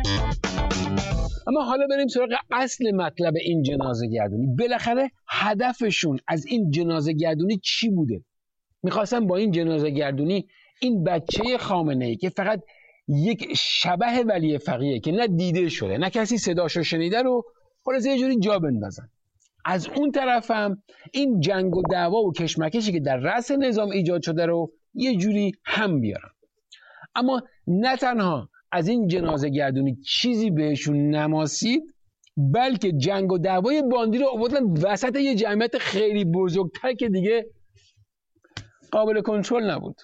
اما حالا بریم سراغ اصل مطلب این جنازه گردونی. بالاخره هدفشون از این جنازه گردونی چی بوده؟ میخواستن با این جنازه گردونی این بچه خامنه‌ای که فقط یک شبح ولی فقیه که نه دیده شده نه کسی صداشو شنیده رو خلاصه یه جوری جا بندازن. از اون طرف هم این جنگ و دعوا و کشمکشی که در رأس نظام ایجاد شده رو یه جوری هم بیارن. اما نه تنها از این جنازه گردونی چیزی بهشون نماسید، بلکه جنگ و دعوای باندی رو آوردن وسط یه جمعیت خیلی بزرگتر که دیگه قابل کنترل نبود.